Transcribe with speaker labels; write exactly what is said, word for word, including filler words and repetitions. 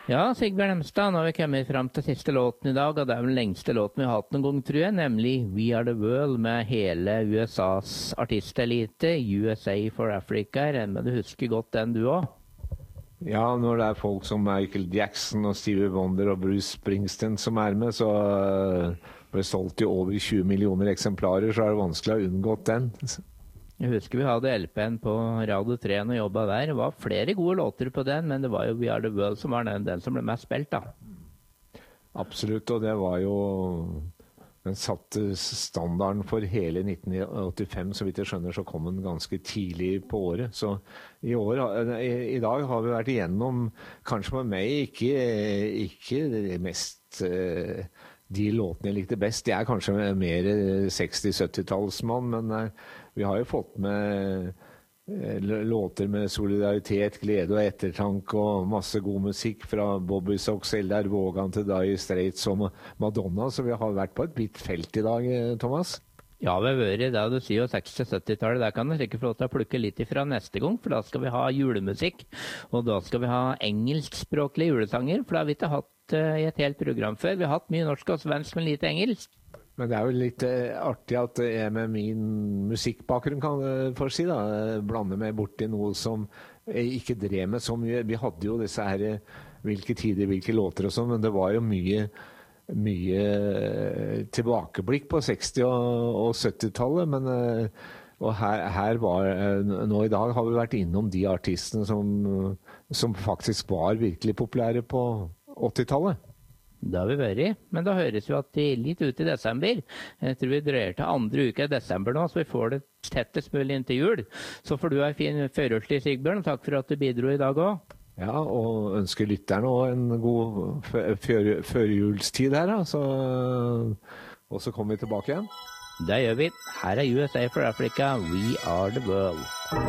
Speaker 1: Ja, Sigbjørn Hemstad, nå har vi kommet fram til siste låten i dag, og det er den lengste låten vi har hatt noen gang, tror jeg, nemlig We Are The World med hele U S A's artistelite, U S A for Africa. Men du husker godt den du også?
Speaker 2: Ja, når det er folk som Michael Jackson og Stevie Wonder og Bruce Springsteen som er med, så ble det solgt i over tjue millioner eksemplarer, så er det vanskelig å unngå den.
Speaker 1: Jeg husker vi hadde L P-en på Radio tre og jobbet der. Det var flere gode låter på den, men det var jo We Are The World som var den, den som ble mest spilt da.
Speaker 2: Absolutt, og det var jo... Den satte standarden for hele nitten åttifem, så vidt jeg skjønner, så kom den ganske tidlig på året. Så i, år, i, i dag har vi vært igjennom, kanskje med meg, ikke, ikke det mest... De låtene jeg likte best, det er kanskje mer seksti-sytti-tallsmann, men vi har jo fått med låter med solidaritet, glede og ettertank og masse god musikk fra Bobby Sox, Eldar Vågan til Dire Straits og Madonna, så vi har vært på et vidt felt i dag, Thomas.
Speaker 1: Ja, vi har vært det du sier jo seksti-sytti-tallet. Der kan du sikkert få lov til å plukke litt ifra neste gang, for da skal vi ha julemusikk, og da skal vi ha engelskspråklige julesanger, for da har vi ikke hatt i et helt program før. Vi har hatt mye norsk og svensk, men lite engelsk.
Speaker 2: Men det er jo litt eh, artig at jeg med min musikkbakgrunn kan for si da, blande meg bort i noe som jeg ikke drev med så mye. Vi hadde jo disse her, hvilke tider, hvilke låter og sånn, men det var jo mye, mye tilbakeblikk på seksti- og sytti-tallet, men og her, her var, nå i dag har vi vært innom de artistene som, som faktisk var virkelig populære på åttitallet.
Speaker 1: Det har vi vært, men da høres vi at de litt ut i desember. Jeg tror vi drøyer til andre uke i desember nå, så vi får det tettest mulig inn til jul. Så får du ha en fin førjulstid, Sigbjørn, og takk for at du bidro i dag også.
Speaker 2: Ja, og ønsker lytterne også en god førjulstid her, da. Så, og så kommer vi tilbake igjen.
Speaker 1: Det gjør vi. Her er U S A for Africa, We Are The World.